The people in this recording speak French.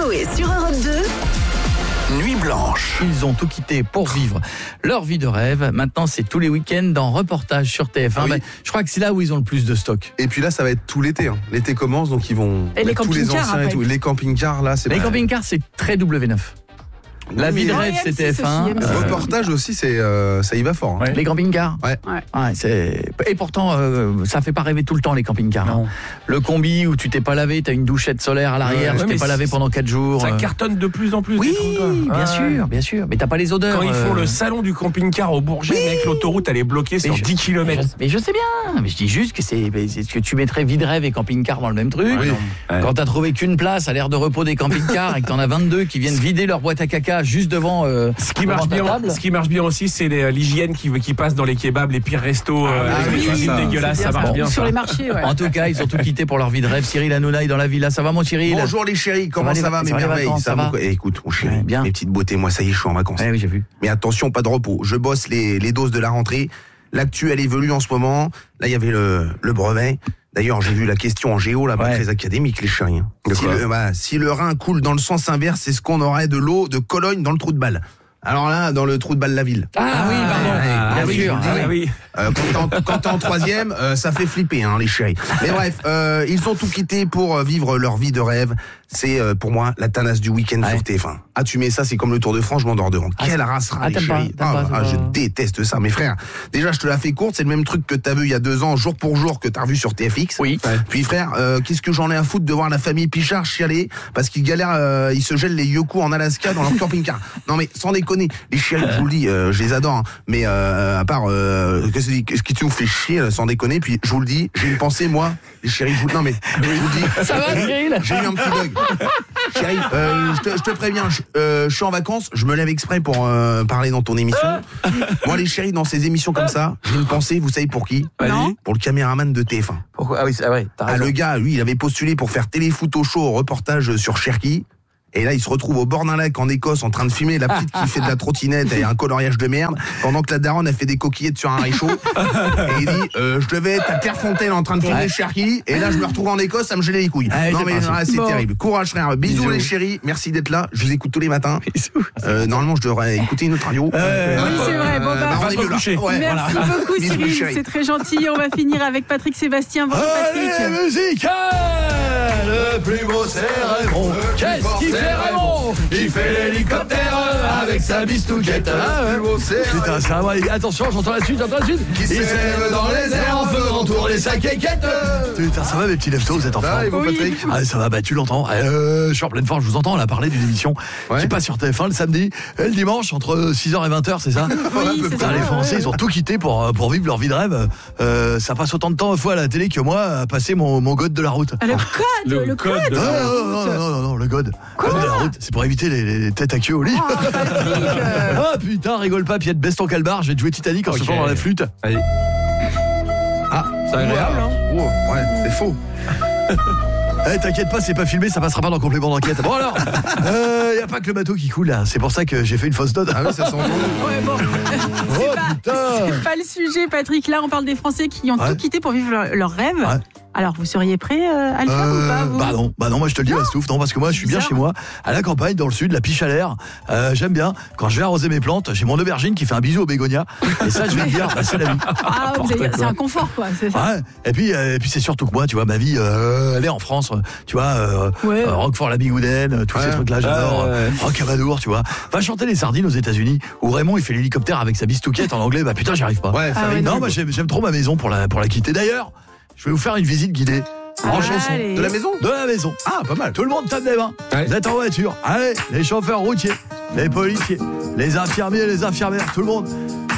Coé sur Europe 2. Nuit blanche. Ils ont tout quitté pour vivre leur vie de rêve. Maintenant, c'est tous les week-ends en reportage sur TF1. Ah oui. Je crois que c'est là où ils ont le plus de stock. Et puis là, ça va être tout l'été. L'été commence, donc ils vont Et les mettre tous les camping-cars, anciens et après. tout. Les camping-cars, là, c'est Les pas... camping-cars, c'est très W9. La vie de rêve, c'est TF1. Le reportage aussi, ça y va fort. Les camping-cars. Ouais. Et pourtant, ça fait pas rêver tout le temps les camping-cars. Hein. Le combi où tu t'es pas lavé, t'as une douchette solaire à l'arrière, tu t'es pas lavé pendant 4 jours. Ça cartonne de plus en plus. Oui, des trucs, bien sûr. Mais t'as pas les odeurs. Quand ils font le salon du camping-car au Bourget, mec, l'autoroute elle est bloquée sur 10 km. Mais je sais bien. Mais je dis juste que c'est ce que tu mettrais vie de rêve et camping-car dans le même truc. Oui. Quand t'as trouvé qu'une place à l'aire de repos des camping-cars et que t'en as 22 qui viennent vider leur boîte à caca juste devant. Ce qui marche bien aussi, c'est l'hygiène qui passe dans les kebabs, les pires restos, les cuisines dégueulasses, ça marche bien. Sur les marchés, ouais. En tout cas, ils ont tout quitté pour leur vie de rêve. Cyril Hanouna est dans la villa. Ça va, mon Cyril? Bonjour les chéris, comment ça va mes merveilles? Ça va. Écoute mon chéri, Bien. mes petites beautés, moi ça y est, je suis en vacances. Oui, j'ai vu. Mais attention, pas de repos. Je bosse les doses de la rentrée. L'actu, elle évolue en ce moment. Là, il y avait le brevet. D'ailleurs, j'ai vu la question en géo, là, pas très académique, les chéris. Si le Rhin coule dans le sens inverse, c'est ce qu'on aurait de l'eau de Cologne dans le trou de balle. Alors là, dans le trou de balle la ville. Ah oui, pardon. Bien sûr. Oui. Quand t'es en troisième, ça fait flipper, les chéris. Mais bref, ils ont tout quitté pour vivre leur vie de rêve. C'est pour moi la tanasse du week-end sur TF1. Ah, tu mets ça, c'est comme le Tour de France, je m'endors devant. Quelle race, les t'aimes chéris. pas, Je déteste ça, mes frères. Déjà, je te la fais courte, c'est le même truc que t'as vu il y a 2 ans, jour pour jour, que t'as revu sur TFX. Oui. Puis frère, qu'est-ce que j'en ai à foutre de voir la famille Pichard chialer parce qu'ils galèrent, ils se gèlent les yoku en Alaska dans leur camping-car. Non mais sans déconner, les chéris, je vous le dis, je les adore, mais à part qu'est-ce qui nous fait chier, sans déconner. Puis je vous le dis, j'ai une pensée moi, les chéris, je vous le dis. Ça va, Cyril? J'ai eu un petit bug. Chérie, je te préviens, je suis en vacances, je me lève exprès pour parler dans ton émission. Moi, les chéris, dans ces émissions comme ça, j'ai une pensée, vous savez pour qui? Non. Pour le caméraman de TF1. Pourquoi? Ah oui, c'est vrai. T'as raison. Le gars, lui, il avait postulé pour faire Téléfoot au show au reportage sur Cherki. Et là, il se retrouve au bord d'un lac en Écosse en train de filmer la petite qui fait de la trottinette et un coloriage de merde, pendant que la daronne a fait des coquillettes sur un réchaud. Et il dit, je devais être à Clairefontaine en train de filmer Cherki, et là, je me retrouve en Écosse, ça me gelait les couilles. Non mais c'est terrible. Courage frère, bisous les chéris, merci d'être là, je vous écoute tous les matins. Normalement, je devrais écouter une autre radio. Oui, c'est vrai. Bon, rendez-vous là. Merci beaucoup Bisous, Cyril, chérie. c'est très gentil. On va finir avec Patrick Sébastien. Bonjour Patrick. Allez, musique, le plus beau c'est Raymond. Qu'est-ce qu'il fait Raymond? Il fait l'hélicoptère avec sa bistouquette. Putain, ça va. Attention, j'entends la suite. Il s'élève dans les airs en faisant tourner sa quéquette. Putain, ça va mes petits leftos, vous êtes en forme? Ah, ça va, tu l'entends. Je suis en pleine forme, je vous entends. On a parlé d'une émission qui passe sur TF1 le samedi et le dimanche entre 6h et 20h, c'est ça? Oui, c'est ça. Les Français, ils ont tout quitté pour vivre leur vie de rêve. Ça passe autant de temps fois à la télé que moi à passer mon god de la route. Ah, le code. Non, le god. Code de la route, c'est pour éviter les têtes à queue au lit. Ah putain, rigole pas, Piette, baisse ton calbar, je vais te jouer Titanic en se fond dans la flûte. Allez. Ah, c'est agréable, ouais, c'est faux. T'inquiète pas, c'est pas filmé, ça passera pas dans complément d'enquête. Bon alors, y a pas que le bateau qui coule là, c'est pour ça que j'ai fait une fausse note. Ah oui, ça s'entend. Ouais, bon. Putain. C'est pas le sujet, Patrick. Là, on parle des Français qui ont tout quitté pour vivre leur rêve. Ouais. Alors, vous seriez prêt à le faire ou pas vous Bah non, moi je te le dis, Bastouf, non, parce que moi je suis bien chez moi, à la campagne, dans le sud, la piche à l'air. J'aime bien. Quand je vais arroser mes plantes, j'ai mon aubergine qui fait un bisou au bégonia. Et ça, je vais le dire, c'est la vie. Ah, c'est un confort, quoi. C'est ça. Ouais. Et puis c'est surtout que moi, tu vois, ma vie, elle est en France, tu vois, Roquefort-la-Bigouden, tous ces trucs-là, j'adore. Rocamadour, tu vois. Va chanter les sardines aux États-Unis, où Raymond il fait l'hélicoptère avec sa bistouquette en anglais. Bah putain, j'y arrive pas. Ouais, ça arrive. Non, moi j'aime trop ma maison pour la quitter. D'ailleurs, je vais vous faire une visite guidée. En chanson. De la maison? De la maison. Ah, pas mal. Tout le monde tape des mains. Vous êtes en voiture. Allez, les chauffeurs routiers, les policiers, les infirmiers, les infirmières, tout le monde.